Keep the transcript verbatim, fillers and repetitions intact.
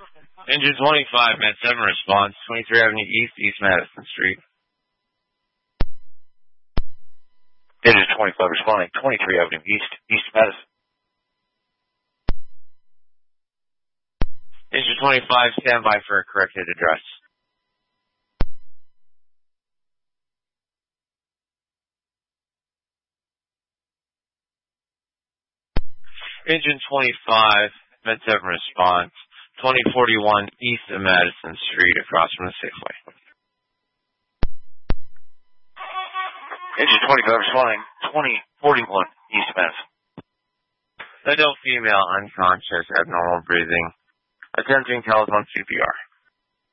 Engine twenty-five, Med seven response, twenty-three Avenue East, East Madison Street. Engine twenty-five responding, twenty-three Avenue East, East Madison. Engine twenty-five, stand by for a corrected address. Engine twenty-five, Med seven response, twenty forty-one East of Madison Street, across from the Safeway. Engine twenty-five responding, twenty forty-one East Madison. Adult female unconscious, abnormal breathing, attempting telephone C P R.